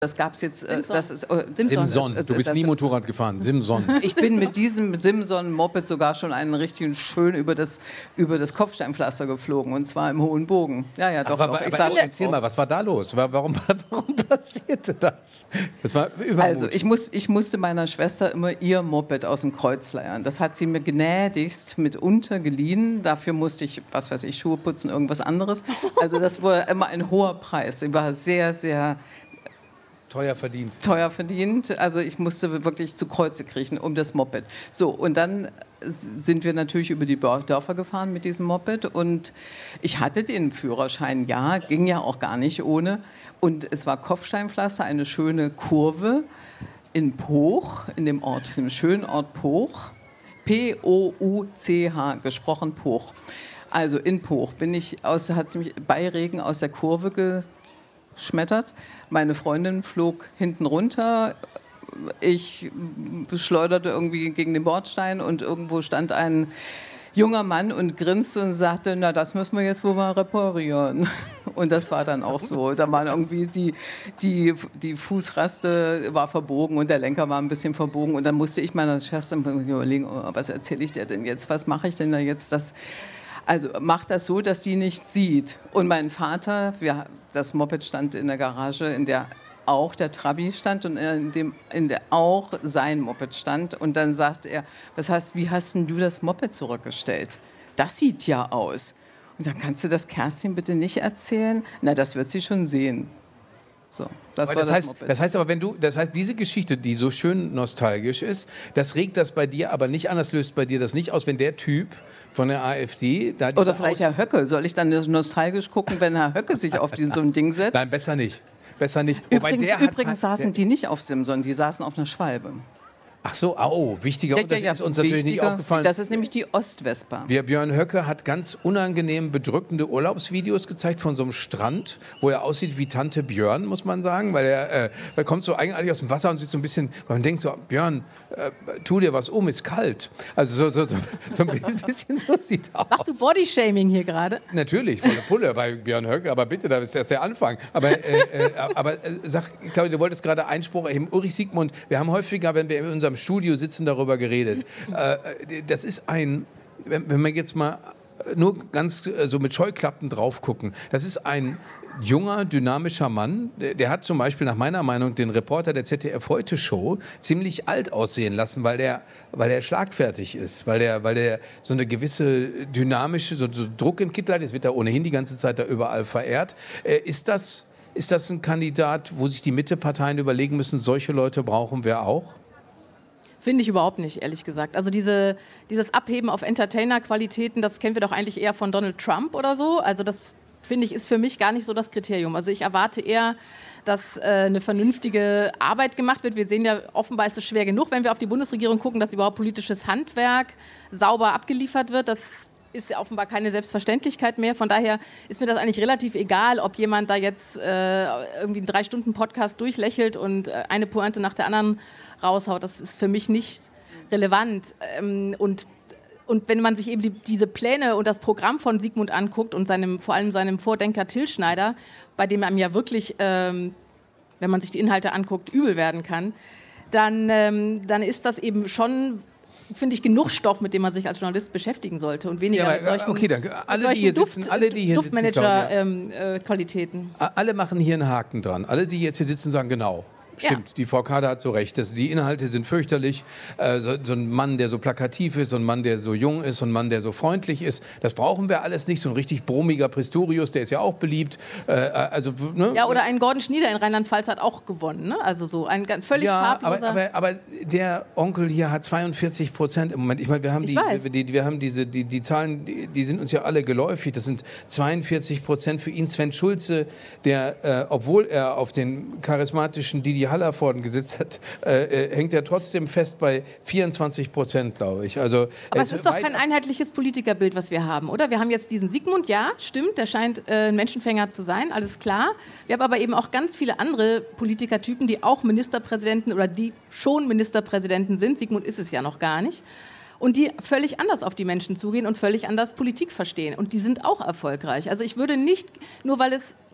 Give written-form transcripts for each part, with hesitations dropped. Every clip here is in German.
Das gab es jetzt. Das ist, Simson. Du bist nie Motorrad gefahren. Simson. Ich bin mit diesem Simson-Moped sogar schon einen richtigen schön über das Kopfsteinpflaster geflogen. Und zwar im hohen Bogen. Ja, doch. Aber erzähl mal, was war da los? Warum passierte das? Das war Übermut. Also ich musste meiner Schwester immer ihr Moped aus dem Kreuz leiern. Das hat sie mir gnädigst mitunter geliehen. Dafür musste ich, was weiß ich, Schuhe putzen, irgendwas anderes. Also das war immer ein hoher Preis. Sie war sehr, sehr teuer verdient. Also ich musste wirklich zu Kreuze kriechen um das Moped. So, und dann sind wir natürlich über die Dörfer gefahren mit diesem Moped. Und ich hatte den Führerschein, ja, ging ja auch gar nicht ohne. Und es war Kopfsteinpflaster, eine schöne Kurve in Pooch, in dem schönen Ort Pooch. P-O-U-C-H, gesprochen Pooch. Also in Pooch hat sie mich bei Regen aus der Kurve geschmettert. Meine Freundin flog hinten runter. Ich schleuderte irgendwie gegen den Bordstein und irgendwo stand ein junger Mann und grinste und sagte, na, das müssen wir jetzt wohl mal reparieren. Und das war dann auch so. Da war irgendwie die Fußraste war verbogen und der Lenker war ein bisschen verbogen. Und dann musste ich meiner Schwester überlegen, was erzähle ich dir denn jetzt? Was mache ich denn da jetzt? Also macht das so, dass die nicht sieht. Und mein Vater, das Moped stand in der Garage, in der auch der Trabi stand und in der auch sein Moped stand. Und dann sagt er, wie hast denn du das Moped zurückgestellt? Das sieht ja aus. Und dann kannst du das Kerstin bitte nicht erzählen? Na, das wird sie schon sehen. So, das heißt, diese Geschichte, die so schön nostalgisch ist, das regt das bei dir aber nicht an, das löst bei dir das nicht aus, wenn der Typ von der AfD... Oder vielleicht Herr Höcke. Soll ich dann nostalgisch gucken, wenn Herr Höcke sich auf so ein Ding setzt? Nein, besser nicht. Übrigens saßen die nicht auf Simson, die saßen auf einer Schwalbe. Ach so, wichtiger Unterschied ist uns natürlich nicht aufgefallen. Das ist nämlich die Ostvespa. Björn Höcke hat ganz unangenehm bedrückende Urlaubsvideos gezeigt von so einem Strand, wo er aussieht wie Tante Björn, muss man sagen, weil er kommt so eigenartig aus dem Wasser und sieht so ein bisschen, man denkt so, Björn, tu dir was ist kalt. Also so ein bisschen so sieht er aus. Machst du Bodyshaming hier gerade? Natürlich, volle Pulle bei Björn Höcke, aber bitte, das ist erst der Anfang. Aber sag, Claudia, du wolltest gerade Einspruch erheben. Ulrich Siegmund, wir haben häufiger, wenn wir in unserem Studio sitzen, darüber geredet. Das ist wenn wir jetzt mal nur ganz so mit Scheuklappen drauf gucken, das ist ein junger, dynamischer Mann, der hat zum Beispiel nach meiner Meinung den Reporter der ZDF-Heute-Show ziemlich alt aussehen lassen, weil der schlagfertig ist, weil der so eine gewisse dynamische, so Druck im Kittel hat, jetzt wird er ohnehin die ganze Zeit da überall verehrt. Ist das ein Kandidat, wo sich die Mitteparteien überlegen müssen, solche Leute brauchen wir auch? Finde ich überhaupt nicht, ehrlich gesagt. Also dieses Abheben auf Entertainer-Qualitäten, das kennen wir doch eigentlich eher von Donald Trump oder so. Also das, finde ich, ist für mich gar nicht so das Kriterium. Also ich erwarte eher, dass eine vernünftige Arbeit gemacht wird. Wir sehen ja, offenbar ist es schwer genug, wenn wir auf die Bundesregierung gucken, dass überhaupt politisches Handwerk sauber abgeliefert wird. Das ist ja offenbar keine Selbstverständlichkeit mehr. Von daher ist mir das eigentlich relativ egal, ob jemand da jetzt irgendwie einen 3-Stunden-Podcast durchlächelt und eine Pointe nach der anderen raushaut. Das ist für mich nicht relevant. Und wenn man sich eben diese Pläne und das Programm von Siegmund anguckt und vor allem seinem Vordenker Till Schneider, bei dem einem ja wirklich, wenn man sich die Inhalte anguckt, übel werden kann, dann ist das eben schon, finde ich, genug Stoff, mit dem man sich als Journalist beschäftigen sollte und weniger mit solchen, okay, danke. Alle, die hier sitzen, Duftmanager-Qualitäten. Alle machen hier einen Haken dran. Alle, die jetzt hier sitzen, sagen genau. Stimmt, ja. Die Frau Kader hat so recht. Die Inhalte sind fürchterlich. So ein Mann, der so plakativ ist, so ein Mann, der so jung ist, so ein Mann, der so freundlich ist, das brauchen wir alles nicht. So ein richtig brummiger Pistorius, der ist ja auch beliebt. Ne? Ja, oder ein Gordon Schnieder in Rheinland-Pfalz hat auch gewonnen. Ne? Also so ein völlig farbloser... Aber der Onkel hier hat 42% im Moment. Ich meine, wir haben die Zahlen, die sind uns ja alle geläufig. Das sind 42% für ihn. Sven Schulze, der, obwohl er auf den charismatischen Didi Hallervorden gesetzt hat, hängt er trotzdem fest bei 24%, glaube ich. Also, aber es ist doch kein einheitliches Politikerbild, was wir haben, oder? Wir haben jetzt diesen Siegmund, ja, stimmt, der scheint ein Menschenfänger zu sein, alles klar. Wir haben aber eben auch ganz viele andere Politikertypen, die auch Ministerpräsidenten oder die schon Ministerpräsidenten sind. Siegmund ist es ja noch gar nicht. Und die völlig anders auf die Menschen zugehen und völlig anders Politik verstehen. Und die sind auch erfolgreich. Also ich würde nicht, nur weil es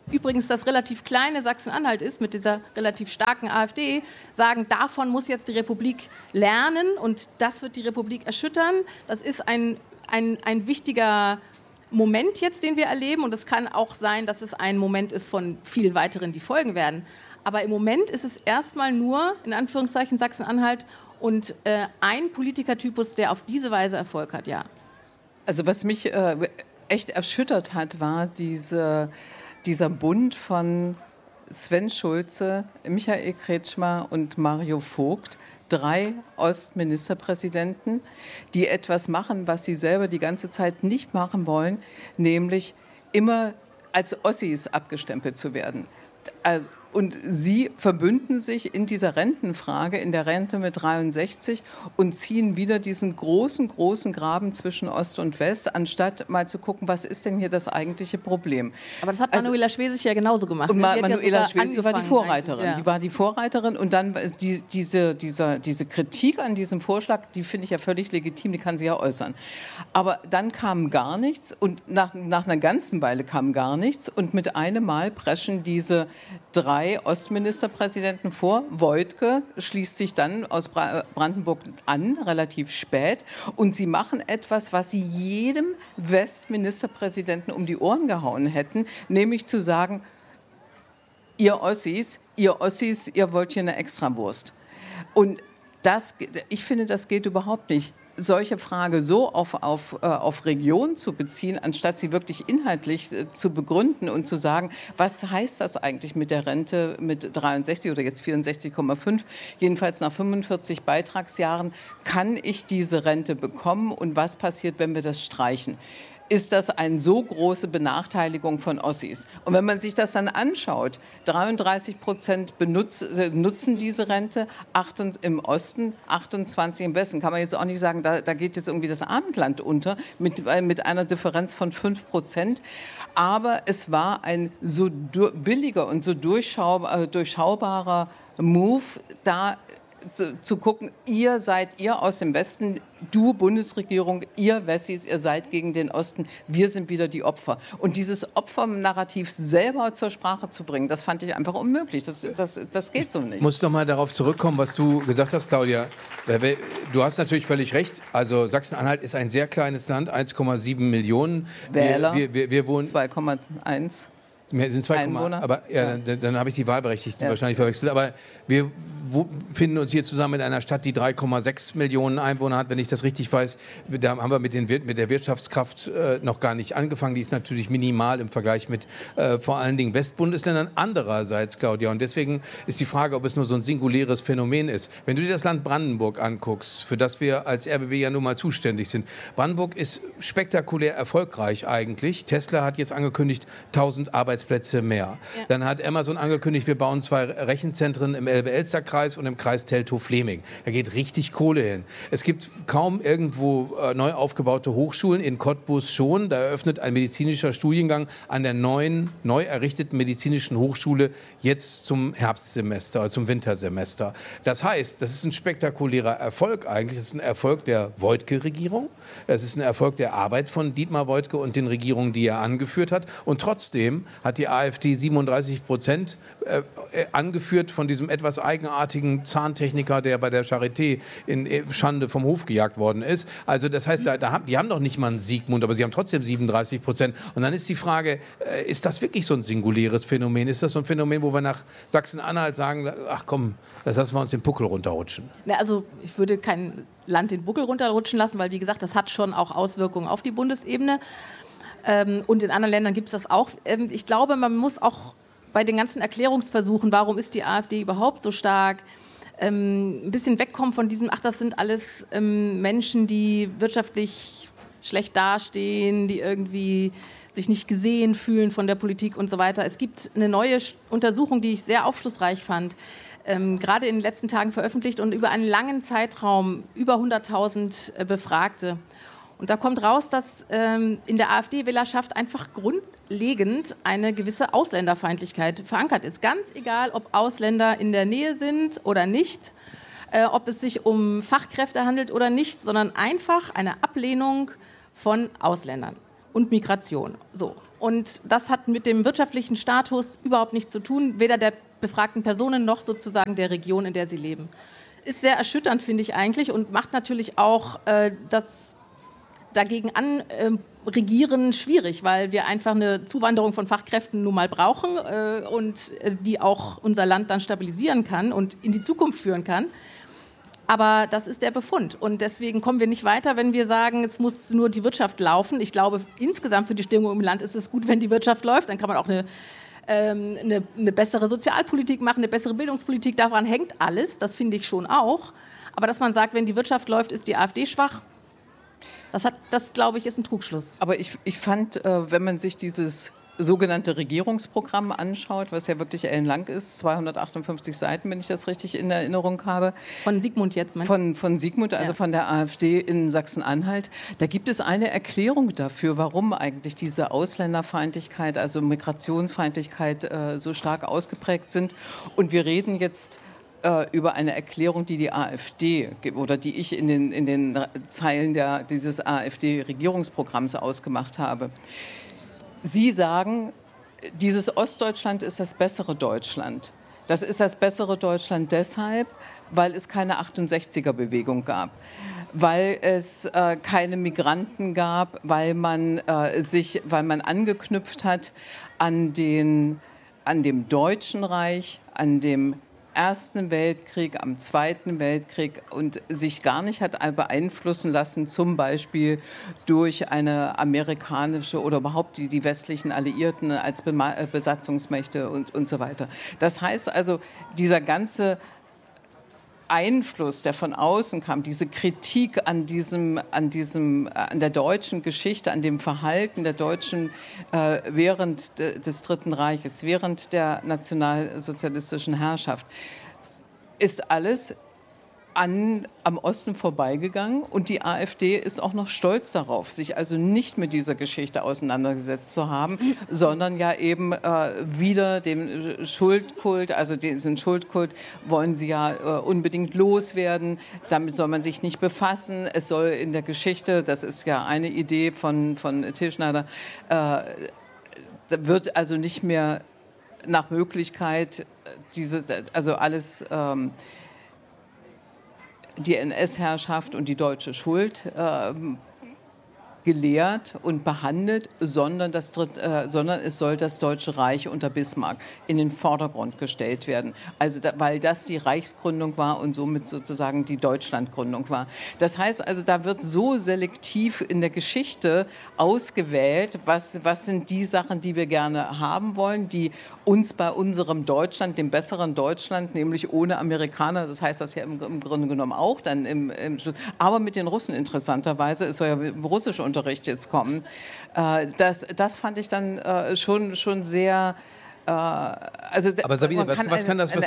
übrigens das relativ kleine Sachsen-Anhalt ist, mit dieser relativ starken AfD, sagen, davon muss jetzt die Republik lernen und das wird die Republik erschüttern. Das ist ein wichtiger Moment jetzt, den wir erleben, und es kann auch sein, dass es ein Moment ist von viel weiteren, die folgen werden. Aber im Moment ist es erstmal nur, in Anführungszeichen, Sachsen-Anhalt und ein Politikertypus, der auf diese Weise Erfolg hat, ja. Also was mich echt erschüttert hat, war dieser Bund von Sven Schulze, Michael Kretschmer und Mario Vogt, 3 Ostministerpräsidenten, die etwas machen, was sie selber die ganze Zeit nicht machen wollen, nämlich immer als Ossis abgestempelt zu werden. Also, und sie verbünden sich in dieser Rentenfrage, in der Rente mit 63 und ziehen wieder diesen großen Graben zwischen Ost und West, anstatt mal zu gucken, was ist denn hier das eigentliche Problem. Aber das hat Manuela Schwesig ja genauso gemacht. Und Manuela Schwesig war die Vorreiterin. Ja. Die war die Vorreiterin und dann diese Kritik an diesem Vorschlag, die finde ich ja völlig legitim, die kann sie ja äußern. Aber dann kam gar nichts und nach einer ganzen Weile kam gar nichts und mit einem Mal preschen diese 3 Ostministerpräsidenten vor. Woidke schließt sich dann aus Brandenburg an, relativ spät. Und sie machen etwas, was sie jedem Westministerpräsidenten um die Ohren gehauen hätten, nämlich zu sagen, ihr Ossis, ihr wollt hier eine Extrawurst. Und ich finde, das geht überhaupt nicht. Solche Frage so auf Region zu beziehen, anstatt sie wirklich inhaltlich zu begründen und zu sagen, was heißt das eigentlich mit der Rente mit 63 oder jetzt 64,5, jedenfalls nach 45 Beitragsjahren, kann ich diese Rente bekommen und was passiert, wenn wir das streichen? Ist das eine so große Benachteiligung von Ossis? Und wenn man sich das dann anschaut, 33% nutzen diese Rente, 8 im Osten, 28 im Westen. Kann man jetzt auch nicht sagen, da geht jetzt irgendwie das Abendland unter mit einer Differenz von 5%. Aber es war ein so billiger und so durchschaubarer Move, da zu gucken, ihr aus dem Westen, du Bundesregierung, ihr Wessis, ihr seid gegen den Osten, wir sind wieder die Opfer. Und dieses Opfernarrativ selber zur Sprache zu bringen, das fand ich einfach unmöglich. Das geht so nicht. Ich muss noch mal darauf zurückkommen, was du gesagt hast, Claudia. Du hast natürlich völlig recht. Also Sachsen-Anhalt ist ein sehr kleines Land, 1,7 Millionen Wähler, wir wohnen 2,1. Wir sind 2, Einwohner. Aber ja, dann habe ich die Wahlberechtigten wahrscheinlich verwechselt. Aber wir finden uns hier zusammen in einer Stadt, die 3,6 Millionen Einwohner hat, wenn ich das richtig weiß. Da haben wir mit der Wirtschaftskraft noch gar nicht angefangen. Die ist natürlich minimal im Vergleich mit vor allen Dingen Westbundesländern. Andererseits, Claudia, und deswegen ist die Frage, ob es nur so ein singuläres Phänomen ist. Wenn du dir das Land Brandenburg anguckst, für das wir als RBB ja nun mal zuständig sind. Brandenburg ist spektakulär erfolgreich eigentlich. Tesla hat jetzt angekündigt, 1000 Arbeitsplätze mehr. Ja. Dann hat Amazon angekündigt, wir bauen 2 Rechenzentren im Elbe-Elster-Kreis und im Kreis Teltow-Fleming. Da geht richtig Kohle hin. Es gibt kaum irgendwo neu aufgebaute Hochschulen, in Cottbus schon. Da eröffnet ein medizinischer Studiengang an der neu errichteten medizinischen Hochschule jetzt zum Herbstsemester, also zum Wintersemester. Das heißt, das ist ein spektakulärer Erfolg eigentlich. Das ist ein Erfolg der Woidke-Regierung. Es ist ein Erfolg der Arbeit von Dietmar Woidke und den Regierungen, die er angeführt hat. Und trotzdem hat die AfD 37% angeführt von diesem etwas eigenartigen Zahntechniker, der bei der Charité in Schande vom Hof gejagt worden ist. Also das heißt, die haben doch nicht mal einen Siegmund, aber sie haben trotzdem 37%. Und dann ist die Frage, ist das wirklich so ein singuläres Phänomen? Ist das so ein Phänomen, wo wir nach Sachsen-Anhalt sagen, ach komm, das lassen wir uns den Buckel runterrutschen? Also ich würde kein Land den Buckel runterrutschen lassen, weil wie gesagt, das hat schon auch Auswirkungen auf die Bundesebene. Und in anderen Ländern gibt es das auch. Ich glaube, man muss auch bei den ganzen Erklärungsversuchen, warum ist die AfD überhaupt so stark, ein bisschen wegkommen von diesem, ach, das sind alles Menschen, die wirtschaftlich schlecht dastehen, die irgendwie sich nicht gesehen fühlen von der Politik und so weiter. Es gibt eine neue Untersuchung, die ich sehr aufschlussreich fand, gerade in den letzten Tagen veröffentlicht und über einen langen Zeitraum über 100.000 Befragte. Und da kommt raus, dass in der AfD-Wählerschaft einfach grundlegend eine gewisse Ausländerfeindlichkeit verankert ist. Ganz egal, ob Ausländer in der Nähe sind oder nicht, ob es sich um Fachkräfte handelt oder nicht, sondern einfach eine Ablehnung von Ausländern und Migration. So. Und das hat mit dem wirtschaftlichen Status überhaupt nichts zu tun, weder der befragten Personen noch sozusagen der Region, in der sie leben. Ist sehr erschütternd, finde ich eigentlich, und macht natürlich auch das dagegen anregieren schwierig, weil wir einfach eine Zuwanderung von Fachkräften nun mal brauchen und die auch unser Land dann stabilisieren kann und in die Zukunft führen kann. Aber das ist der Befund. Und deswegen kommen wir nicht weiter, wenn wir sagen, es muss nur die Wirtschaft laufen. Ich glaube, insgesamt für die Stimmung im Land ist es gut, wenn die Wirtschaft läuft. Dann kann man auch eine bessere Sozialpolitik machen, eine bessere Bildungspolitik. Daran hängt alles, das finde ich schon auch. Aber dass man sagt, wenn die Wirtschaft läuft, ist die AfD schwach, das glaube ich, ist ein Trugschluss. Aber ich fand, wenn man sich dieses sogenannte Regierungsprogramm anschaut, was ja wirklich ellenlang ist, 258 Seiten, wenn ich das richtig in Erinnerung habe. Von Sigmund jetzt, meinst du? Von Sigmund, also von der AfD in Sachsen-Anhalt. Da gibt es eine Erklärung dafür, warum eigentlich diese Ausländerfeindlichkeit, also Migrationsfeindlichkeit so stark ausgeprägt sind. Und wir reden jetzt über eine Erklärung, die AfD oder die ich in den Zeilen dieses AfD-Regierungsprogramms ausgemacht habe. Sie sagen, dieses Ostdeutschland ist das bessere Deutschland. Das ist das bessere Deutschland deshalb, weil es keine 68er-Bewegung gab, weil es keine Migranten gab, weil man angeknüpft hat an dem Deutschen Reich, an dem Ersten Weltkrieg, am Zweiten Weltkrieg und sich gar nicht hat beeinflussen lassen, zum Beispiel durch eine amerikanische oder überhaupt die westlichen Alliierten als Besatzungsmächte und so weiter. Das heißt also, dieser ganze Einfluss, der von außen kam, diese Kritik an der deutschen Geschichte, an dem Verhalten der Deutschen während des Dritten Reiches, während der nationalsozialistischen Herrschaft, ist alles am Osten vorbeigegangen und die AfD ist auch noch stolz darauf, sich also nicht mit dieser Geschichte auseinandergesetzt zu haben, sondern ja eben wieder dem Schuldkult, also diesen Schuldkult wollen sie ja unbedingt loswerden, damit soll man sich nicht befassen, es soll in der Geschichte, das ist ja eine Idee von Till Schneider, wird also nicht mehr nach Möglichkeit alles die NS-Herrschaft und die deutsche Schuld gelehrt und behandelt, sondern es soll das Deutsche Reich unter Bismarck in den Vordergrund gestellt werden. Also weil das die Reichsgründung war und somit sozusagen die Deutschlandgründung war. Das heißt also, da wird so selektiv in der Geschichte ausgewählt, was sind die Sachen, die wir gerne haben wollen, die uns bei unserem Deutschland, dem besseren Deutschland, nämlich ohne Amerikaner, das heißt das ja im Grunde genommen auch dann aber mit den Russen interessanterweise, es soll ja russische Unterricht jetzt kommen. Das fand ich dann schon sehr. Aber Sabine, was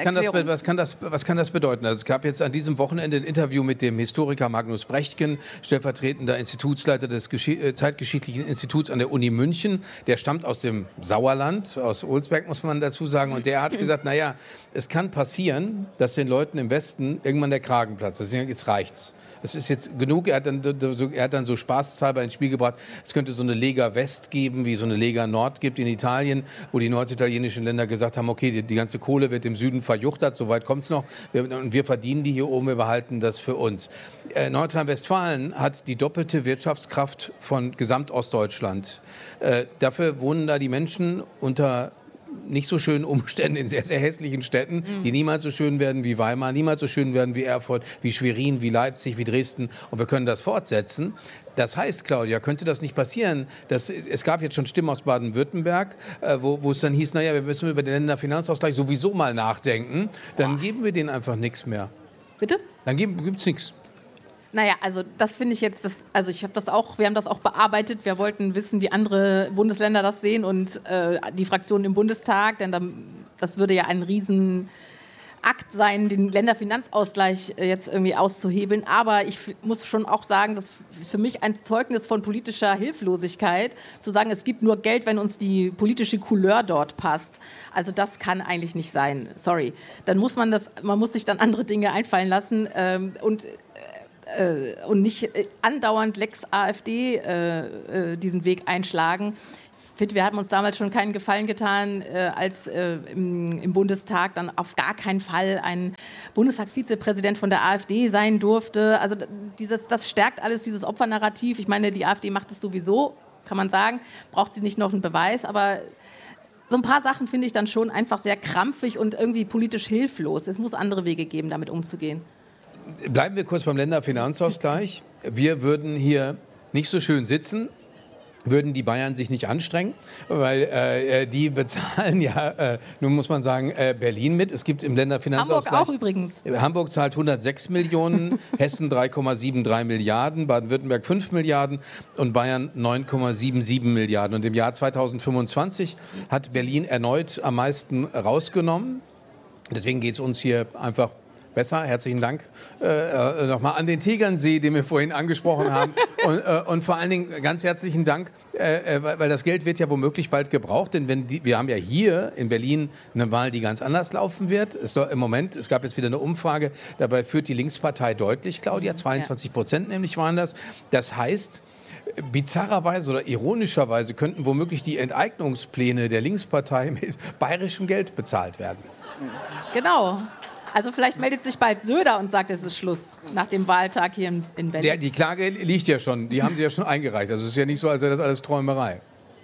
kann das bedeuten? Also es gab jetzt an diesem Wochenende ein Interview mit dem Historiker Magnus Brechtgen, stellvertretender Institutsleiter des Zeitgeschichtlichen Instituts an der Uni München. Der stammt aus dem Sauerland, aus Olsberg muss man dazu sagen. Und der hat gesagt, naja, es kann passieren, dass den Leuten im Westen irgendwann der Kragen platzt. Deswegen jetzt reicht's. Es ist jetzt genug, er hat dann so spaßeshalber ins Spiel gebracht, es könnte so eine Lega West geben, wie so eine Lega Nord gibt in Italien, wo die norditalienischen Länder gesagt haben, okay, die ganze Kohle wird im Süden verjuchtert, so weit kommt es noch, und wir verdienen die hier oben, wir behalten das für uns. Nordrhein-Westfalen hat die doppelte Wirtschaftskraft von Gesamtostdeutschland. Dafür wohnen da die Menschen unter nicht so schönen Umständen in sehr, sehr hässlichen Städten, die niemals so schön werden wie Weimar, niemals so schön werden wie Erfurt, wie Schwerin, wie Leipzig, wie Dresden. Und wir können das fortsetzen. Das heißt, Claudia, könnte das nicht passieren? Es gab jetzt schon Stimmen aus Baden-Württemberg, wo es dann hieß, naja, wir müssen über den Länderfinanzausgleich sowieso mal nachdenken. Dann geben wir denen einfach nichts mehr. Bitte? Dann gibt es nichts. Naja, also das finde ich jetzt, wir haben das auch bearbeitet. Wir wollten wissen, wie andere Bundesländer das sehen und die Fraktionen im Bundestag, denn das würde ja ein Riesenakt sein, den Länderfinanzausgleich jetzt irgendwie auszuhebeln. Aber ich muss schon auch sagen, das ist für mich ein Zeugnis von politischer Hilflosigkeit, zu sagen, es gibt nur Geld, wenn uns die politische Couleur dort passt. Also das kann eigentlich nicht sein. Sorry. Dann muss man muss sich dann andere Dinge einfallen lassen und nicht andauernd Lex AfD diesen Weg einschlagen. finde, wir haben uns damals schon keinen Gefallen getan, als im Bundestag dann auf gar keinen Fall ein Bundestagsvizepräsident von der AfD sein durfte. Also das stärkt alles dieses Opfernarrativ. Ich meine, die AfD macht es sowieso, kann man sagen, braucht sie nicht noch einen Beweis, aber so ein paar Sachen finde ich dann schon einfach sehr krampfig und irgendwie politisch hilflos. Es muss andere Wege geben, damit umzugehen. Bleiben wir kurz beim Länderfinanzausgleich. Wir würden hier nicht so schön sitzen, würden die Bayern sich nicht anstrengen, weil die bezahlen ja, nun muss man sagen, Berlin mit. Es gibt im Länderfinanzausgleich... Hamburg auch übrigens. Hamburg zahlt 106 Millionen, Hessen 3,73 Milliarden, Baden-Württemberg 5 Milliarden und Bayern 9,77 Milliarden. Und im Jahr 2025 hat Berlin erneut am meisten rausgenommen. Deswegen geht es uns hier einfach besser. Herzlichen Dank nochmal an den Tegernsee, den wir vorhin angesprochen haben. Und vor allen Dingen ganz herzlichen Dank, weil das Geld wird ja womöglich bald gebraucht. Denn wir haben ja hier in Berlin eine Wahl, die ganz anders laufen wird. Es gab jetzt wieder eine Umfrage, dabei führt die Linkspartei deutlich, Claudia, 22% nämlich waren das. Das heißt, bizarrerweise oder ironischerweise könnten womöglich die Enteignungspläne der Linkspartei mit bayerischem Geld bezahlt werden. Genau. Also vielleicht meldet sich bald Söder und sagt, es ist Schluss nach dem Wahltag hier in Berlin. Ja, die Klage liegt ja schon, die haben sie ja schon eingereicht. Also es ist ja nicht so, als wäre das alles Träumerei.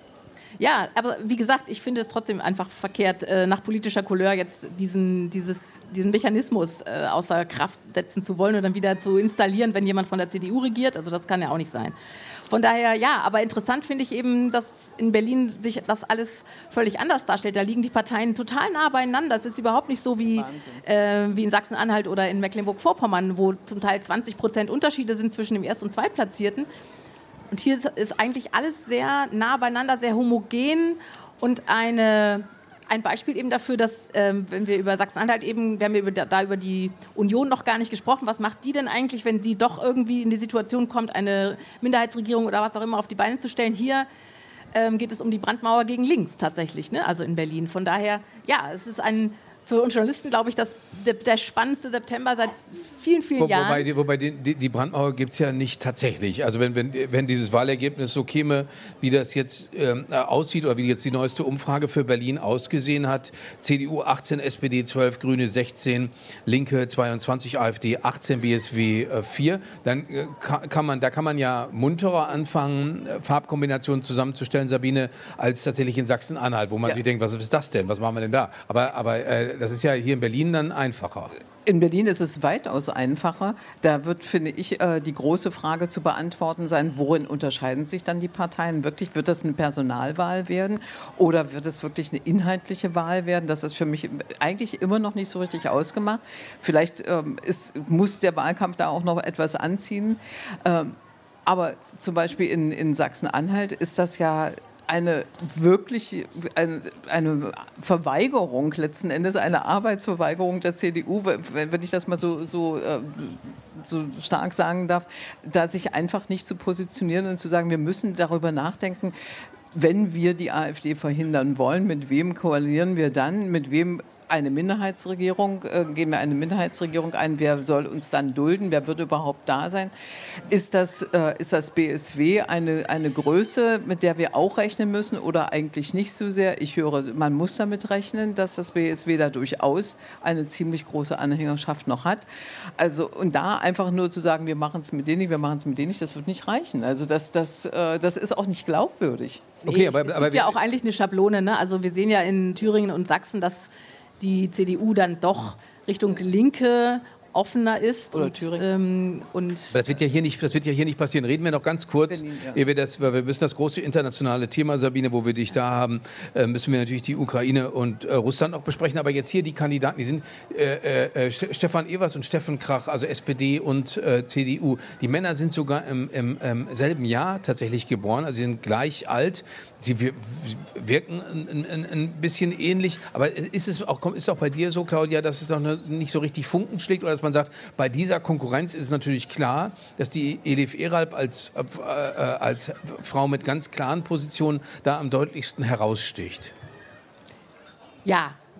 Ja, aber wie gesagt, ich finde es trotzdem einfach verkehrt, nach politischer Couleur jetzt diesen Mechanismus außer Kraft setzen zu wollen und dann wieder zu installieren, wenn jemand von der CDU regiert. Also das kann ja auch nicht sein. Von daher, ja, aber interessant finde ich eben, dass in Berlin sich das alles völlig anders darstellt. Da liegen die Parteien total nah beieinander. Es ist überhaupt nicht so wie in Sachsen-Anhalt oder in Mecklenburg-Vorpommern, wo zum Teil 20% Unterschiede sind zwischen dem Erst- und Zweitplatzierten. Und hier ist eigentlich alles sehr nah beieinander, sehr homogen und ein Beispiel eben dafür, dass, wenn wir über Sachsen-Anhalt eben, wir haben über die Union noch gar nicht gesprochen, was macht die denn eigentlich, wenn die doch irgendwie in die Situation kommt, eine Minderheitsregierung oder was auch immer auf die Beine zu stellen? Hier geht es um die Brandmauer gegen links tatsächlich, ne? Also in Berlin. Von daher, ja, es ist für uns Journalisten, glaube ich, der spannendste September seit vielen, vielen Jahren. Wobei die Brandmauer gibt es ja nicht tatsächlich. Also wenn dieses Wahlergebnis so käme, wie das jetzt aussieht oder wie jetzt die neueste Umfrage für Berlin ausgesehen hat, CDU 18, SPD 12, Grüne 16, Linke 22, AfD 18, BSW 4, dann kann man ja munterer anfangen, Farbkombinationen zusammenzustellen, Sabine, als tatsächlich in Sachsen-Anhalt, wo man sich denkt, was ist das denn, was machen wir denn da? Aber das ist ja hier in Berlin dann einfacher. In Berlin ist es weitaus einfacher. Da wird, finde ich, die große Frage zu beantworten sein, worin unterscheiden sich dann die Parteien wirklich? Wird das eine Personalwahl werden oder wird es wirklich eine inhaltliche Wahl werden? Das ist für mich eigentlich immer noch nicht so richtig ausgemacht. Vielleicht muss der Wahlkampf da auch noch etwas anziehen. Aber zum Beispiel in Sachsen-Anhalt ist das ja eine Verweigerung letzten Endes, eine Arbeitsverweigerung der CDU, wenn ich das mal so stark sagen darf, da sich einfach nicht zu positionieren und zu sagen, wir müssen darüber nachdenken, wenn wir die AfD verhindern wollen, mit wem koalieren wir dann, mit wem eine Minderheitsregierung, gehen wir eine Minderheitsregierung ein, wer soll uns dann dulden, wer wird überhaupt da sein? Ist das BSW eine Größe, mit der wir auch rechnen müssen oder eigentlich nicht so sehr? Ich höre, man muss damit rechnen, dass das BSW da durchaus eine ziemlich große Anhängerschaft noch hat. Also, und da einfach nur zu sagen, wir machen es mit denen nicht, wir machen es mit denen nicht, das wird nicht reichen. Also das ist auch nicht glaubwürdig. Okay, aber es gibt ja auch eigentlich eine Schablone, ne? Also wir sehen ja in Thüringen und Sachsen, dass die CDU dann doch Richtung Linke offener ist. Oder Thüringen. Das wird ja hier nicht passieren. Reden wir noch ganz kurz, weil wir müssen das große internationale Thema, Sabine, wo wir dich da haben, müssen wir natürlich die Ukraine und Russland noch besprechen. Aber jetzt hier die Kandidaten, die sind Stefan Evers und Steffen Krach, also SPD und CDU. Die Männer sind sogar im selben Jahr tatsächlich geboren, also sie sind gleich alt. Sie wirken ein bisschen ähnlich. Aber ist auch bei dir so, Claudia, dass es noch nicht so richtig Funken schlägt oder dass man sagt, bei dieser Konkurrenz ist es natürlich klar, dass die Elif Eralp als Frau mit ganz klaren Positionen da am deutlichsten heraussticht. Ja,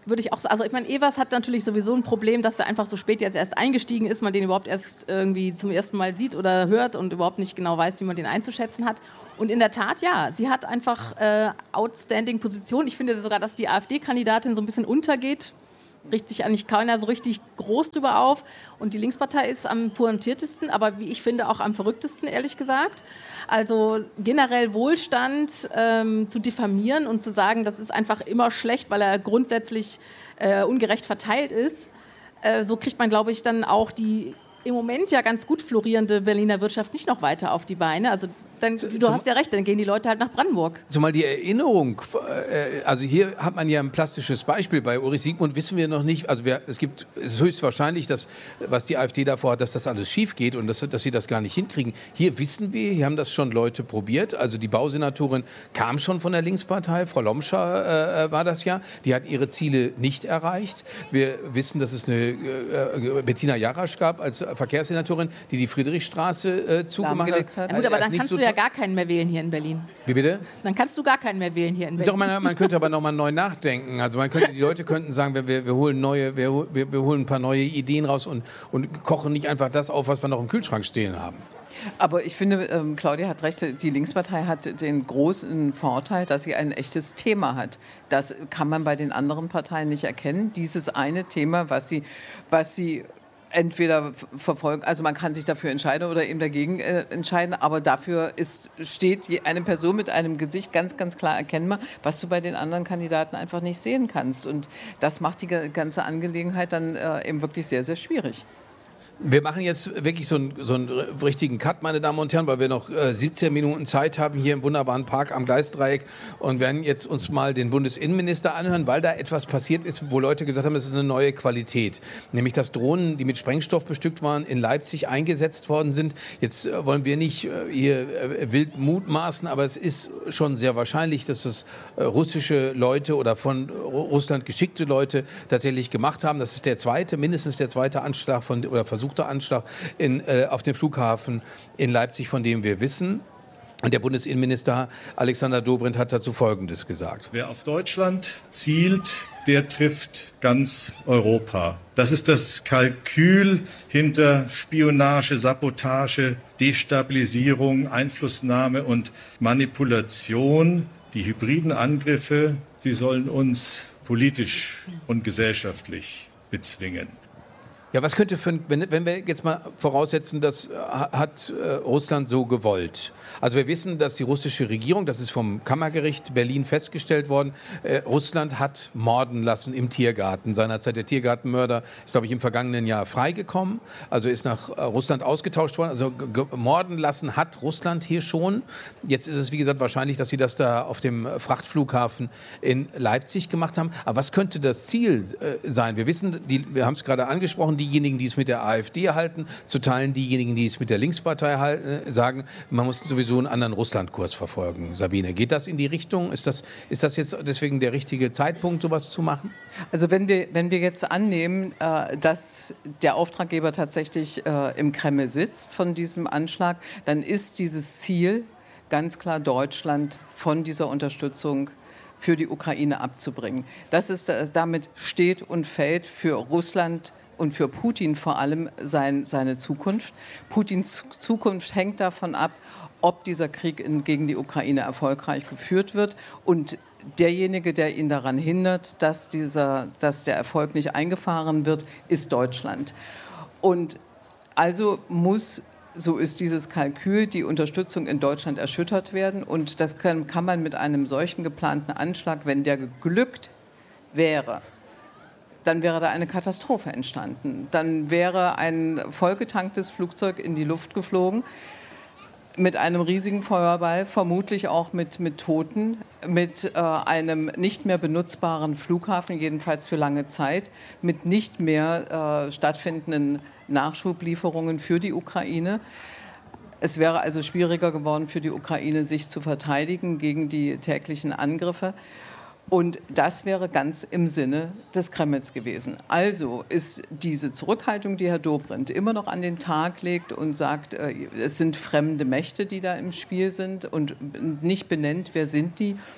würde ich auch sagen. Also ich meine, Evers hat natürlich sowieso ein Problem, dass er einfach so spät jetzt erst eingestiegen ist, man den überhaupt erst irgendwie zum ersten Mal sieht oder hört und überhaupt nicht genau weiß, wie man den einzuschätzen hat. Und in der Tat, ja, sie hat einfach outstanding Position. Ich finde sogar, dass die AfD-Kandidatin so ein bisschen untergeht. Richtet sich eigentlich keiner so richtig groß drüber auf. Und die Linkspartei ist am pointiertesten, aber wie ich finde auch am verrücktesten, ehrlich gesagt. Also generell Wohlstand zu diffamieren und zu sagen, das ist einfach immer schlecht, weil er grundsätzlich ungerecht verteilt ist. So kriegt man, glaube ich, dann auch die im Moment ja ganz gut florierende Berliner Wirtschaft nicht noch weiter auf die Beine. Also du hast ja recht, dann gehen die Leute halt nach Brandenburg. Zumal die Erinnerung, also hier hat man ja ein plastisches Beispiel. Bei Ulrich Siegmund wissen wir noch nicht, also es ist höchstwahrscheinlich, dass, was die AfD davor hat, dass das alles schief geht und dass sie das gar nicht hinkriegen. Hier wissen wir, hier haben das schon Leute probiert. Also die Bausenatorin kam schon von der Linkspartei, Frau Lomscher war das ja, die hat ihre Ziele nicht erreicht. Wir wissen, dass es eine Bettina Jarasch gab als Verkehrssenatorin, die Friedrichstraße zugemacht hat. Ja, gut, aber dann kannst du ja gar keinen mehr wählen hier in Berlin. Wie bitte? Dann kannst du gar keinen mehr wählen hier in Berlin. Doch, man könnte aber nochmal neu nachdenken. Also die Leute könnten sagen, wir holen ein paar neue Ideen raus und kochen nicht einfach das auf, was wir noch im Kühlschrank stehen haben. Aber ich finde, Claudia hat recht, die Linkspartei hat den großen Vorteil, dass sie ein echtes Thema hat. Das kann man bei den anderen Parteien nicht erkennen. Dieses eine Thema, was sie entweder verfolgen, also man kann sich dafür entscheiden oder eben dagegen entscheiden, aber dafür steht eine Person mit einem Gesicht ganz, ganz klar erkennbar, was du bei den anderen Kandidaten einfach nicht sehen kannst. Und das macht die ganze Angelegenheit dann eben wirklich sehr, sehr schwierig. Wir machen jetzt wirklich so einen richtigen Cut, meine Damen und Herren, weil wir noch 17 Minuten Zeit haben hier im wunderbaren Park am Gleisdreieck und werden jetzt uns mal den Bundesinnenminister anhören, weil da etwas passiert ist, wo Leute gesagt haben, es ist eine neue Qualität. Nämlich, dass Drohnen, die mit Sprengstoff bestückt waren, in Leipzig eingesetzt worden sind. Jetzt wollen wir nicht hier wild mutmaßen, aber es ist schon sehr wahrscheinlich, dass das russische Leute oder von Russland geschickte Leute tatsächlich gemacht haben. Das ist mindestens der zweite Anschlag oder versuchter Anschlag auf den Flughafen in Leipzig, von dem wir wissen. Und der Bundesinnenminister Alexander Dobrindt hat dazu Folgendes gesagt. Wer auf Deutschland zielt, der trifft ganz Europa. Das ist das Kalkül hinter Spionage, Sabotage, Destabilisierung, Einflussnahme und Manipulation. Die hybriden Angriffe, sie sollen uns politisch und gesellschaftlich bezwingen. Ja, was könnte wenn wir jetzt mal voraussetzen, das hat Russland so gewollt. Also wir wissen, dass die russische Regierung, das ist vom Kammergericht Berlin festgestellt worden, Russland hat morden lassen im Tiergarten. Seinerzeit der Tiergartenmörder ist, glaube ich, im vergangenen Jahr freigekommen, also ist nach Russland ausgetauscht worden. Also morden lassen hat Russland hier schon. Jetzt ist es, wie gesagt, wahrscheinlich, dass sie das da auf dem Frachtflughafen in Leipzig gemacht haben. Aber was könnte das Ziel sein? Wir wissen, wir haben es gerade angesprochen, diejenigen, die es mit der AfD halten, zu teilen diejenigen, die es mit der Linkspartei halten, sagen, man muss sowieso einen anderen Russlandkurs verfolgen. Sabine, geht das in die Richtung? Ist das jetzt deswegen der richtige Zeitpunkt, sowas zu machen? Also wenn wir jetzt annehmen, dass der Auftraggeber tatsächlich im Kreml sitzt von diesem Anschlag, dann ist dieses Ziel ganz klar, Deutschland von dieser Unterstützung für die Ukraine abzubringen. Damit steht und fällt für Russland und für Putin vor allem seine Zukunft. Putins Zukunft hängt davon ab, ob dieser Krieg gegen die Ukraine erfolgreich geführt wird. Und derjenige, der ihn daran hindert, dass der Erfolg nicht eingefahren wird, ist Deutschland. Und also so ist dieses Kalkül, die Unterstützung in Deutschland erschüttert werden. Und das kann man mit einem solchen geplanten Anschlag, wenn der geglückt wäre, dann wäre da eine Katastrophe entstanden. Dann wäre ein vollgetanktes Flugzeug in die Luft geflogen mit einem riesigen Feuerball, vermutlich auch mit Toten, mit einem nicht mehr benutzbaren Flughafen, jedenfalls für lange Zeit, mit nicht mehr stattfindenden Nachschublieferungen für die Ukraine. Es wäre also schwieriger geworden für die Ukraine, sich zu verteidigen gegen die täglichen Angriffe. Und das wäre ganz im Sinne des Kremls gewesen. Also ist diese Zurückhaltung, die Herr Dobrindt immer noch an den Tag legt und sagt, es sind fremde Mächte, die da im Spiel sind und nicht benennt, wer sind die,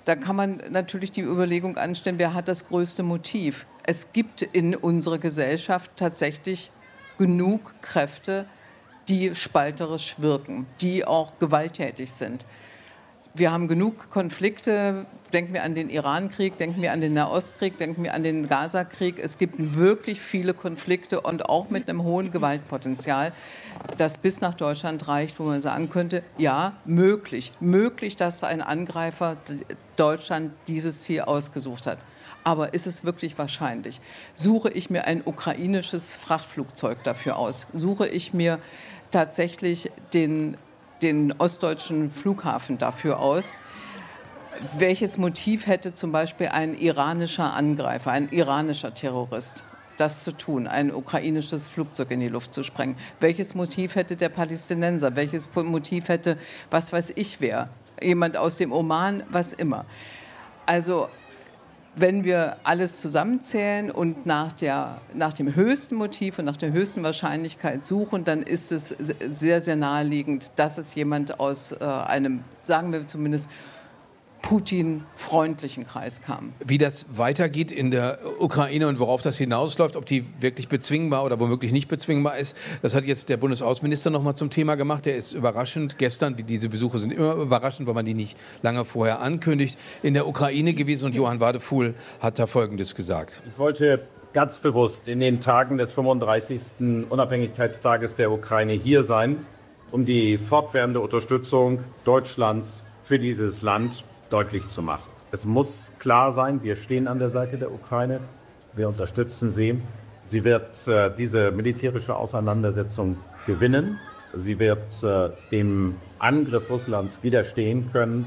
Da kann man natürlich die Überlegung anstellen, wer hat das größte Motiv? Es gibt in unserer Gesellschaft tatsächlich genug Kräfte, die spalterisch wirken, die auch gewalttätig sind. Wir haben genug Konflikte, denken wir an den Iran-Krieg, denken wir an den Nahostkrieg, denken wir an den Gaza-Krieg. Es gibt wirklich viele Konflikte und auch mit einem hohen Gewaltpotenzial, das bis nach Deutschland reicht, wo man sagen könnte, ja, möglich, dass ein Angreifer Deutschland dieses Ziel ausgesucht hat. Aber ist es wirklich wahrscheinlich? Suche ich mir ein ukrainisches Frachtflugzeug dafür aus? Suche ich mir tatsächlich den ostdeutschen Flughafen dafür aus? Welches Motiv hätte zum Beispiel ein iranischer Angreifer, ein iranischer Terrorist, das zu tun, ein ukrainisches Flugzeug in die Luft zu sprengen? Welches Motiv hätte der Palästinenser? Welches Motiv hätte, was weiß ich wer, jemand aus dem Oman, was immer? Also wenn wir alles zusammenzählen und nach dem höchsten Motiv und nach der höchsten Wahrscheinlichkeit suchen, dann ist es sehr, sehr naheliegend, dass es jemand aus einem, sagen wir zumindest, Putin-freundlichen Kreis kam. Wie das weitergeht in der Ukraine und worauf das hinausläuft, ob die wirklich bezwingbar oder womöglich nicht bezwingbar ist, das hat jetzt der Bundesaußenminister noch mal zum Thema gemacht. Der ist überraschend gestern, diese Besuche sind immer überraschend, weil man die nicht lange vorher ankündigt, in der Ukraine gewesen und Johann Wadefuhl hat da Folgendes gesagt. Ich wollte ganz bewusst in den Tagen des 35. Unabhängigkeitstages der Ukraine hier sein, um die fortwährende Unterstützung Deutschlands für dieses Land deutlich zu machen. Es muss klar sein, wir stehen an der Seite der Ukraine, wir unterstützen sie. Sie wird diese militärische Auseinandersetzung gewinnen. Sie wird dem Angriff Russlands widerstehen können.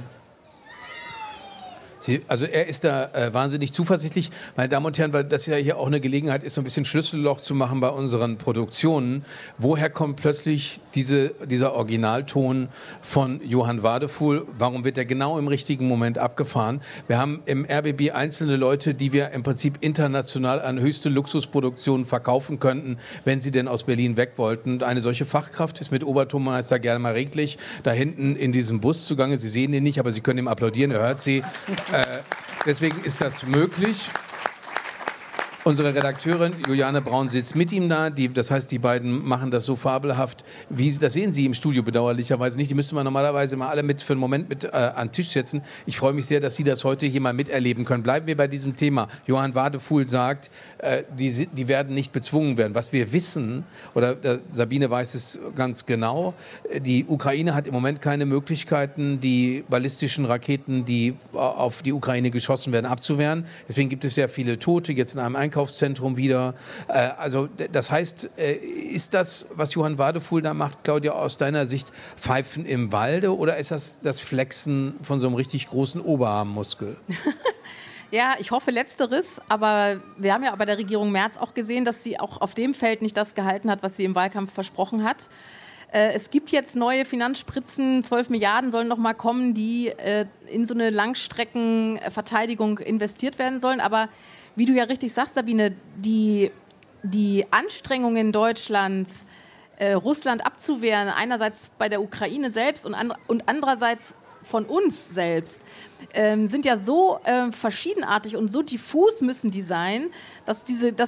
Also er ist da wahnsinnig zuversichtlich. Meine Damen und Herren, weil das ja hier auch eine Gelegenheit ist, so ein bisschen Schlüsselloch zu machen bei unseren Produktionen. Woher kommt plötzlich dieser Originalton von Johann Wadefuhl? Warum wird er genau im richtigen Moment abgefahren? Wir haben im RBB einzelne Leute, die wir im Prinzip international an höchste Luxusproduktionen verkaufen könnten, wenn sie denn aus Berlin weg wollten. Eine solche Fachkraft ist mit Obertonmeister Germar Reglich da hinten in diesem Bus zugange. Sie sehen ihn nicht, aber Sie können ihm applaudieren, er hört Sie. Deswegen ist das möglich. Unsere Redakteurin Juliane Braun sitzt mit ihm da. Das heißt, die beiden machen das so fabelhaft. Das sehen Sie im Studio bedauerlicherweise nicht. Die müsste man normalerweise mal alle für einen Moment mit an den Tisch setzen. Ich freue mich sehr, dass Sie das heute hier mal miterleben können. Bleiben wir bei diesem Thema. Johann Wadefuhl sagt, die werden nicht bezwungen werden. Was wir wissen, oder Sabine weiß es ganz genau, die Ukraine hat im Moment keine Möglichkeiten, die ballistischen Raketen, die auf die Ukraine geschossen werden, abzuwehren. Deswegen gibt es sehr viele Tote, jetzt in einem Einkaufszentrum wieder. Also das heißt, ist das, was Johann Wadefuhl da macht, Claudia, aus deiner Sicht Pfeifen im Walde oder ist das Flexen von so einem richtig großen Oberarmmuskel? Ja, ich hoffe Letzteres, aber wir haben ja bei der Regierung Merz auch gesehen, dass sie auch auf dem Feld nicht das gehalten hat, was sie im Wahlkampf versprochen hat. Es gibt jetzt neue Finanzspritzen, 12 Milliarden sollen noch mal kommen, die in so eine Langstreckenverteidigung investiert werden sollen, aber wie du ja richtig sagst, Sabine, die Anstrengungen Deutschlands, Russland abzuwehren, einerseits bei der Ukraine selbst und andererseits von uns selbst, sind ja so verschiedenartig und so diffus müssen die sein, dass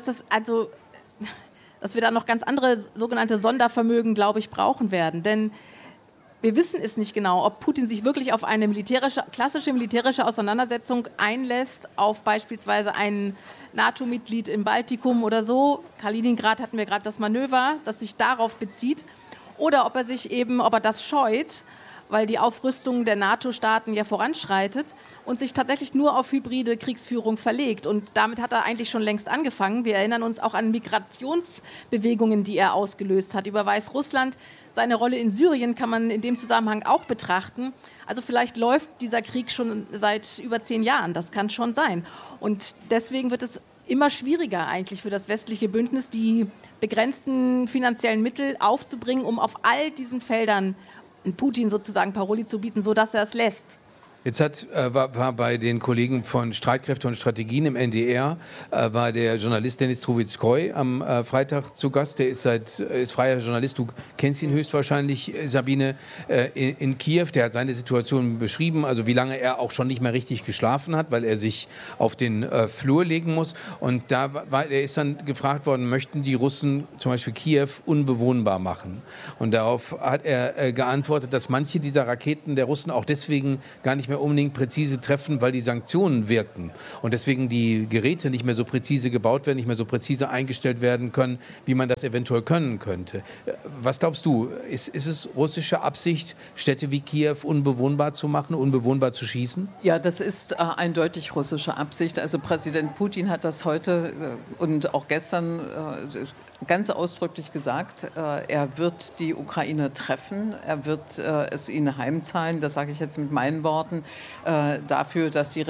wir da noch ganz andere sogenannte Sondervermögen, glaube ich, brauchen werden. Denn wir wissen es nicht genau, ob Putin sich wirklich auf eine klassische militärische Auseinandersetzung einlässt, auf beispielsweise ein NATO-Mitglied im Baltikum oder so. Kaliningrad hatten wir gerade das Manöver, das sich darauf bezieht. Oder ob er das scheut, weil die Aufrüstung der NATO-Staaten ja voranschreitet und sich tatsächlich nur auf hybride Kriegsführung verlegt. Und damit hat er eigentlich schon längst angefangen. Wir erinnern uns auch an Migrationsbewegungen, die er ausgelöst hat über Weißrussland. Seine Rolle in Syrien kann man in dem Zusammenhang auch betrachten. Also vielleicht läuft dieser Krieg schon seit über 10 Jahren. Das kann schon sein. Und deswegen wird es immer schwieriger eigentlich für das westliche Bündnis, die begrenzten finanziellen Mittel aufzubringen, um auf all diesen Feldern Putin sozusagen Paroli zu bieten, sodass er es lässt. Jetzt war bei den Kollegen von Streitkräfte und Strategien im NDR war der Journalist Dennis Trubetskoy am Freitag zu Gast. Der ist freier Journalist. Du kennst ihn höchstwahrscheinlich, Sabine, in Kiew. Der hat seine Situation beschrieben, also wie lange er auch schon nicht mehr richtig geschlafen hat, weil er sich auf den Flur legen muss. Und er ist dann gefragt worden, möchten die Russen zum Beispiel Kiew unbewohnbar machen? Und darauf hat er geantwortet, dass manche dieser Raketen der Russen auch deswegen gar nicht mehr unbedingt präzise treffen, weil die Sanktionen wirken und deswegen die Geräte nicht mehr so präzise gebaut werden, nicht mehr so präzise eingestellt werden können, wie man das eventuell können könnte. Was glaubst du, ist es russische Absicht, Städte wie Kiew unbewohnbar zu machen, unbewohnbar zu schießen? Ja, das ist eindeutig russische Absicht. Also Präsident Putin hat das heute und auch gestern ganz ausdrücklich gesagt, er wird die Ukraine treffen, er wird es ihnen heimzahlen, das sage ich jetzt mit meinen Worten, dafür, dass die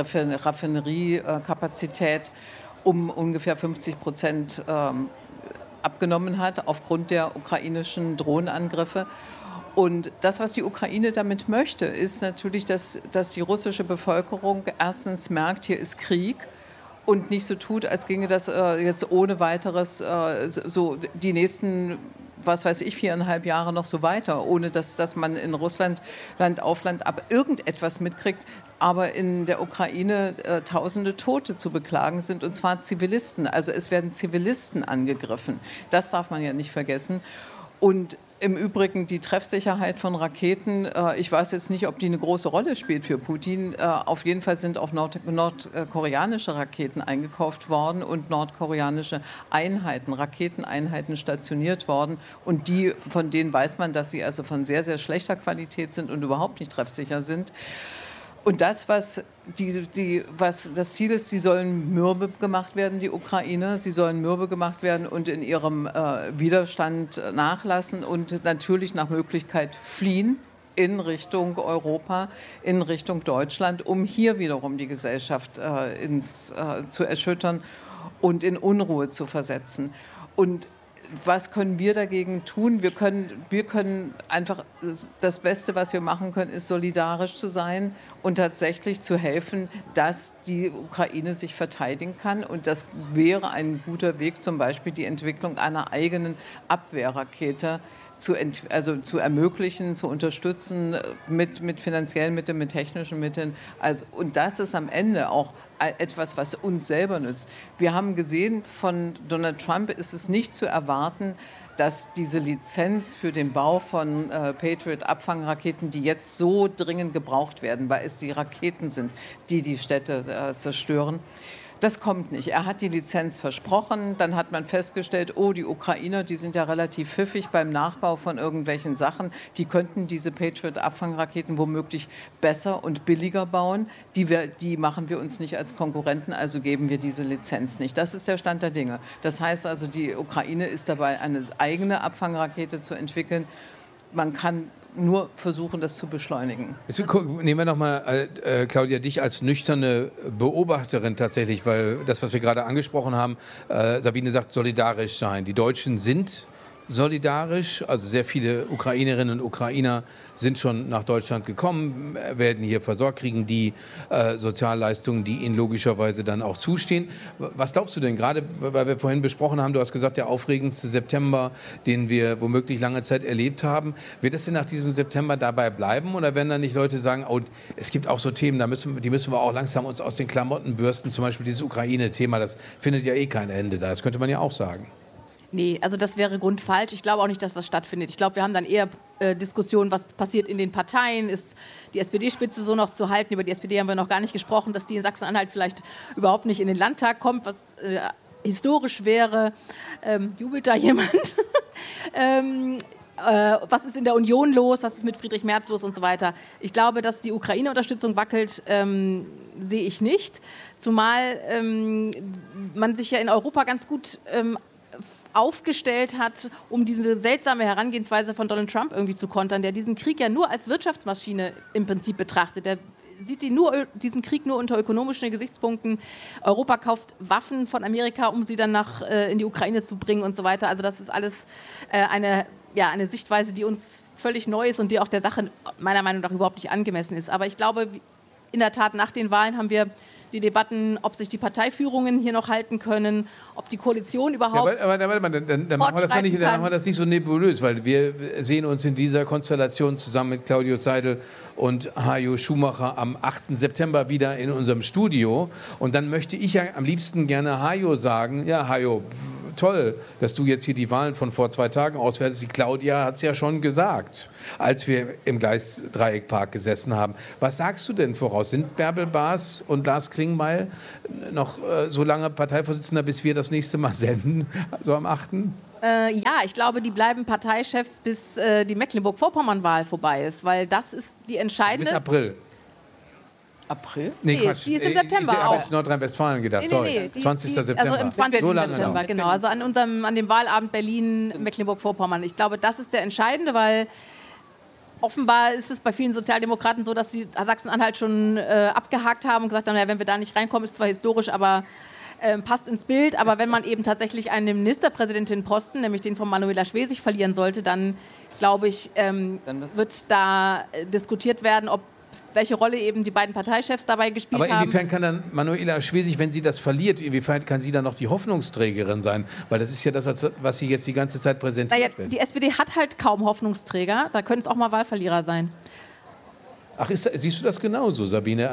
Raffineriekapazität um ungefähr 50% abgenommen hat aufgrund der ukrainischen Drohnenangriffe. Und das, was die Ukraine damit möchte, ist natürlich, dass die russische Bevölkerung erstens merkt, hier ist Krieg, und nicht so tut, als ginge das jetzt ohne weiteres so die nächsten, was weiß ich, 4,5 Jahre noch so weiter, ohne dass man in Russland Land auf Land ab irgendetwas mitkriegt, aber in der Ukraine tausende Tote zu beklagen sind, und zwar Zivilisten. Also es werden Zivilisten angegriffen. Das darf man ja nicht vergessen. Und im Übrigen die Treffsicherheit von Raketen, ich weiß jetzt nicht, ob die eine große Rolle spielt für Putin. Auf jeden Fall sind auch nordkoreanische Raketen eingekauft worden und nordkoreanische Einheiten, Raketeneinheiten stationiert worden. Und von denen weiß man, dass sie also von sehr, sehr schlechter Qualität sind und überhaupt nicht treffsicher sind. Und das, was das Ziel ist, sie sollen mürbe gemacht werden, die Ukrainer. Sie sollen mürbe gemacht werden und in ihrem Widerstand nachlassen und natürlich nach Möglichkeit fliehen in Richtung Europa, in Richtung Deutschland, um hier wiederum die Gesellschaft zu erschüttern und in Unruhe zu versetzen. Und was können wir dagegen tun? Wir können einfach, das Beste, was wir machen können, ist solidarisch zu sein und tatsächlich zu helfen, dass die Ukraine sich verteidigen kann. Und das wäre ein guter Weg, zum Beispiel die Entwicklung einer eigenen Abwehrrakete zu ermöglichen, zu unterstützen mit finanziellen Mitteln, mit technischen Mitteln. Und das ist am Ende auch etwas, was uns selber nützt. Wir haben gesehen, von Donald Trump ist es nicht zu erwarten, dass diese Lizenz für den Bau von Patriot-Abfangraketen, die jetzt so dringend gebraucht werden, weil es die Raketen sind, die Städte zerstören, das kommt nicht. Er hat die Lizenz versprochen, dann hat man festgestellt, die Ukrainer, die sind ja relativ pfiffig beim Nachbau von irgendwelchen Sachen, die könnten diese Patriot-Abfangraketen womöglich besser und billiger bauen. Die machen wir uns nicht als Konkurrenten, also geben wir diese Lizenz nicht. Das ist der Stand der Dinge. Das heißt also, die Ukraine ist dabei, eine eigene Abfangrakete zu entwickeln. Man kann nur versuchen, das zu beschleunigen. Jetzt nehmen wir nochmal, Claudia, dich als nüchterne Beobachterin tatsächlich, weil das, was wir gerade angesprochen haben, Sabine sagt, solidarisch sein. Die Deutschen sind solidarisch, also sehr viele Ukrainerinnen und Ukrainer sind schon nach Deutschland gekommen, werden hier versorgt, kriegen die Sozialleistungen, die ihnen logischerweise dann auch zustehen. Was glaubst du denn, gerade weil wir vorhin besprochen haben, du hast gesagt, der aufregendste September, den wir womöglich lange Zeit erlebt haben, wird es denn nach diesem September dabei bleiben oder werden dann nicht Leute sagen, es gibt auch so Themen, die müssen wir auch langsam uns aus den Klamotten bürsten, zum Beispiel dieses Ukraine-Thema, das findet ja kein Ende da, das könnte man ja auch sagen. Nee, also das wäre grundfalsch. Ich glaube auch nicht, dass das stattfindet. Ich glaube, wir haben dann eher Diskussionen, was passiert in den Parteien. Ist die SPD-Spitze so noch zu halten? Über die SPD haben wir noch gar nicht gesprochen, dass die in Sachsen-Anhalt vielleicht überhaupt nicht in den Landtag kommt, was historisch wäre. Jubelt da jemand? Was ist in der Union los? Was ist mit Friedrich Merz los und so weiter? Ich glaube, dass die Ukraine-Unterstützung wackelt, sehe ich nicht. Zumal man sich ja in Europa ganz gut aufgestellt hat, um diese seltsame Herangehensweise von Donald Trump irgendwie zu kontern, der diesen Krieg ja nur als Wirtschaftsmaschine im Prinzip betrachtet. Der sieht diesen Krieg nur unter ökonomischen Gesichtspunkten. Europa kauft Waffen von Amerika, um sie dann in die Ukraine zu bringen und so weiter. Also das ist alles eine Sichtweise, die uns völlig neu ist und die auch der Sache meiner Meinung nach überhaupt nicht angemessen ist. Aber ich glaube, in der Tat, nach den Wahlen haben wir die Debatten, ob sich die Parteiführungen hier noch halten können, ob die Koalition überhaupt dann machen wir das nicht so nebulös, weil wir sehen uns in dieser Konstellation zusammen mit Claudius Seidel und Hajo Schumacher am 8. September wieder in unserem Studio. Und dann möchte ich ja am liebsten gerne Hajo sagen, ja Hajo, toll, dass du jetzt hier die Wahlen von vor 2 Tagen auswertest. Die Claudia hat es ja schon gesagt, als wir im Gleisdreieckpark gesessen haben. Was sagst du denn voraus? Sind Bärbel Baas und Lars Klingbeil noch so lange Parteivorsitzender, bis wir das nächste Mal senden, so am 8.? Ja, ich glaube, die bleiben Parteichefs, bis die Mecklenburg-Vorpommern-Wahl vorbei ist, weil das ist die entscheidende... Bis April. April? Nee, Quatsch. Die ist im September ich habe jetzt Nordrhein-Westfalen gedacht, sorry. 20. September. Also im 20. So lange September, noch. genau. Also an dem Wahlabend Berlin-Mecklenburg-Vorpommern. Ich glaube, das ist der entscheidende, weil offenbar ist es bei vielen Sozialdemokraten so, dass sie Sachsen-Anhalt schon abgehakt haben und gesagt haben, ja, wenn wir da nicht reinkommen, ist zwar historisch, aber passt ins Bild. Aber wenn man eben tatsächlich einen Ministerpräsidentin-Posten, nämlich den von Manuela Schwesig, verlieren sollte, dann, glaube ich, wird da diskutiert werden, welche Rolle eben die beiden Parteichefs dabei gespielt haben. Aber inwiefern kann dann Manuela Schwesig, wenn sie das verliert, inwiefern kann sie dann noch die Hoffnungsträgerin sein? Weil das ist ja das, was sie jetzt die ganze Zeit präsentiert wird. Die SPD hat halt kaum Hoffnungsträger. Da können es auch mal Wahlverlierer sein. Ach, siehst du das genauso, Sabine?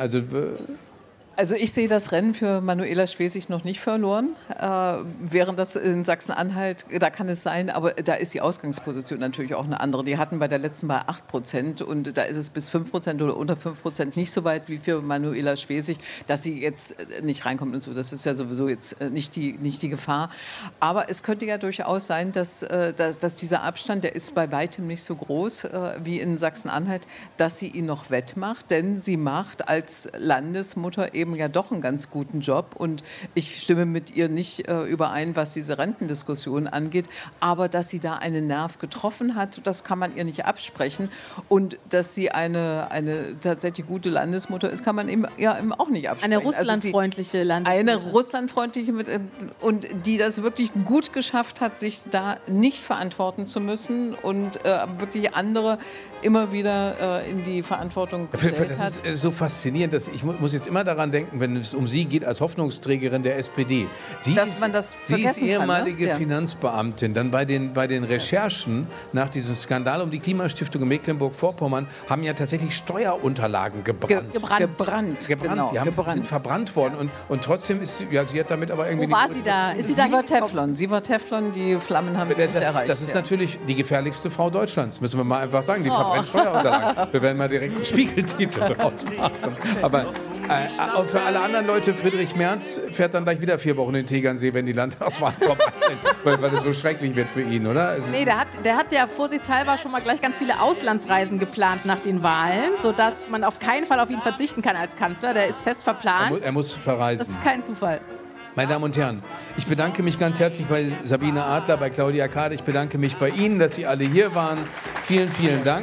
Also ich sehe das Rennen für Manuela Schwesig noch nicht verloren. Während das in Sachsen-Anhalt, da kann es sein, aber da ist die Ausgangsposition natürlich auch eine andere. Die hatten bei der letzten Wahl 8% und da ist es bis 5% oder unter 5% nicht so weit wie für Manuela Schwesig, dass sie jetzt nicht reinkommt und so. Das ist ja sowieso jetzt nicht die Gefahr. Aber es könnte ja durchaus sein, dass dieser Abstand, der ist bei weitem nicht so groß wie in Sachsen-Anhalt, dass sie ihn noch wettmacht, denn sie macht als Landesmutter eben ja doch einen ganz guten Job und ich stimme mit ihr nicht überein, was diese Rentendiskussion angeht, aber dass sie da einen Nerv getroffen hat, das kann man ihr nicht absprechen und dass sie eine tatsächlich gute Landesmutter ist, kann man eben auch nicht absprechen. Eine russlandfreundliche Landesmutter. Eine russlandfreundliche und die das wirklich gut geschafft hat, sich da nicht verantworten zu müssen und wirklich andere immer wieder in die Verantwortung gestellt hat. Das ist so faszinierend, dass ich muss jetzt immer daran denken, wenn es um sie geht als Hoffnungsträgerin der SPD. Sie ist ehemalige Finanzbeamtin. Dann bei den Recherchen nach diesem Skandal um die Klimastiftung in Mecklenburg-Vorpommern haben ja tatsächlich Steuerunterlagen gebrannt. Gebrannt. Genau, Die sind verbrannt worden und trotzdem ist sie hat damit aber irgendwie... Wo war sie da? Sie war Teflon. Sie war Teflon, die Flammen haben sie nicht erreicht. Das ist natürlich die gefährlichste Frau Deutschlands, müssen wir mal einfach sagen. Die verbrennt Steuerunterlagen. Wir werden mal direkt einen Spiegeltitel rausmachen. Aber auch für alle anderen Leute, Friedrich Merz fährt dann gleich wieder 4 Wochen in den Tegernsee, wenn die Landtagswahlen vorbei sind, weil es so schrecklich wird für ihn, oder? Nee, der hat ja vorsichtshalber schon mal gleich ganz viele Auslandsreisen geplant nach den Wahlen, sodass man auf keinen Fall auf ihn verzichten kann als Kanzler. Der ist fest verplant. Er muss verreisen. Das ist kein Zufall. Meine Damen und Herren, ich bedanke mich ganz herzlich bei Sabine Adler, bei Claudia Kade. Ich bedanke mich bei Ihnen, dass Sie alle hier waren. Vielen, vielen Dank.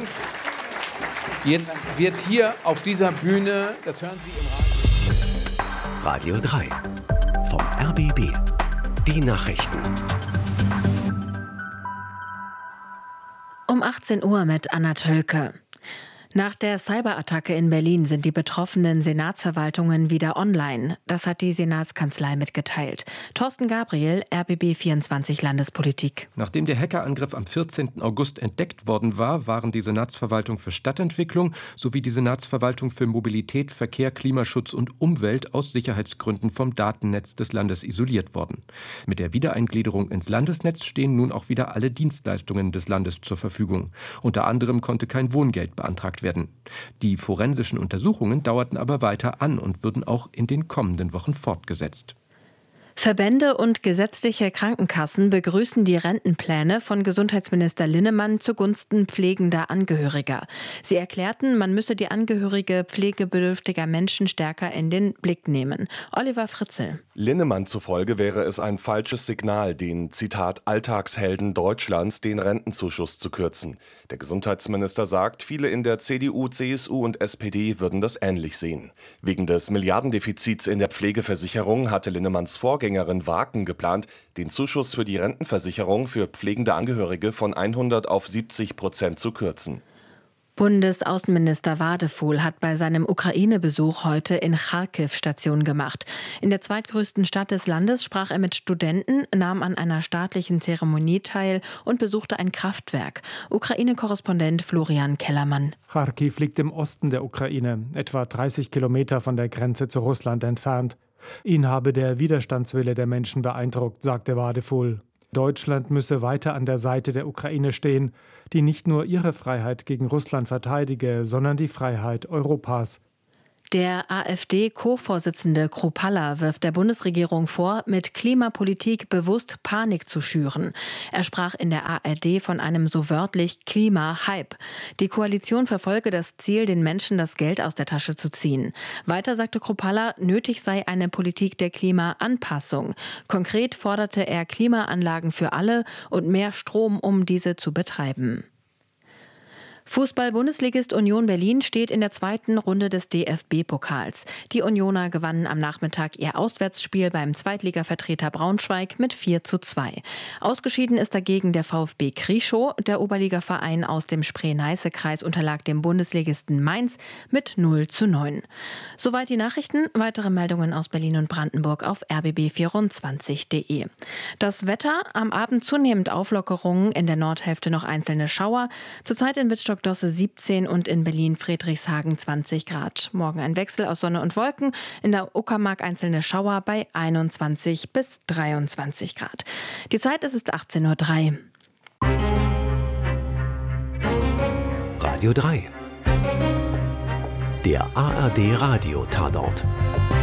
Jetzt wird hier auf dieser Bühne, das hören Sie im Radio 3 vom RBB. Die Nachrichten. Um 18 Uhr mit Anna Tölke. Nach der Cyberattacke in Berlin sind die betroffenen Senatsverwaltungen wieder online. Das hat die Senatskanzlei mitgeteilt. Thorsten Gabriel, RBB 24 Landespolitik. Nachdem der Hackerangriff am 14. August entdeckt worden war, waren die Senatsverwaltung für Stadtentwicklung sowie die Senatsverwaltung für Mobilität, Verkehr, Klimaschutz und Umwelt aus Sicherheitsgründen vom Datennetz des Landes isoliert worden. Mit der Wiedereingliederung ins Landesnetz stehen nun auch wieder alle Dienstleistungen des Landes zur Verfügung. Unter anderem konnte kein Wohngeld beantragt werden. Die forensischen Untersuchungen dauerten aber weiter an und würden auch in den kommenden Wochen fortgesetzt. Verbände und gesetzliche Krankenkassen begrüßen die Rentenpläne von Gesundheitsminister Linnemann zugunsten pflegender Angehöriger. Sie erklärten, man müsse die Angehörige pflegebedürftiger Menschen stärker in den Blick nehmen. Oliver Fritzl. Linnemann zufolge wäre es ein falsches Signal, den, Zitat, Alltagshelden Deutschlands den Rentenzuschuss zu kürzen. Der Gesundheitsminister sagt, viele in der CDU, CSU und SPD würden das ähnlich sehen. Wegen des Milliardendefizits in der Pflegeversicherung hatte Linnemanns Vorgängerin Waken geplant, den Zuschuss für die Rentenversicherung für pflegende Angehörige von 100 auf 70% zu kürzen. Bundesaußenminister Wadefuhl hat bei seinem Ukraine-Besuch heute in Charkiw Station gemacht. In der zweitgrößten Stadt des Landes sprach er mit Studenten, nahm an einer staatlichen Zeremonie teil und besuchte ein Kraftwerk. Ukraine-Korrespondent Florian Kellermann. Charkiw liegt im Osten der Ukraine, etwa 30 Kilometer von der Grenze zu Russland entfernt. Ihn habe der Widerstandswille der Menschen beeindruckt, sagte Wadefuhl. Deutschland müsse weiter an der Seite der Ukraine stehen, die nicht nur ihre Freiheit gegen Russland verteidige, sondern die Freiheit Europas. Der AfD-Co-Vorsitzende Kruppalla wirft der Bundesregierung vor, mit Klimapolitik bewusst Panik zu schüren. Er sprach in der ARD von einem so wörtlich Klima-Hype. Die Koalition verfolge das Ziel, den Menschen das Geld aus der Tasche zu ziehen. Weiter sagte Kruppalla, nötig sei eine Politik der Klimaanpassung. Konkret forderte er Klimaanlagen für alle und mehr Strom, um diese zu betreiben. Fußball-Bundesligist Union Berlin steht in der zweiten Runde des DFB-Pokals. Die Unioner gewannen am Nachmittag ihr Auswärtsspiel beim Zweitligavertreter Braunschweig mit 4:2. Ausgeschieden ist dagegen der VfB Krieschow. Der Oberligaverein aus dem Spree-Neiße-Kreis unterlag dem Bundesligisten Mainz mit 0:9. Soweit die Nachrichten. Weitere Meldungen aus Berlin und Brandenburg auf rbb24.de. Das Wetter, am Abend zunehmend Auflockerungen, in der Nordhälfte noch einzelne Schauer. Zurzeit in Wittstock-Dosse 17 und in Berlin-Friedrichshagen 20 Grad. Morgen ein Wechsel aus Sonne und Wolken. In der Uckermark einzelne Schauer bei 21 bis 23 Grad. Die Zeit ist 18:03 Uhr. Radio 3. Der ARD Radio Tatort.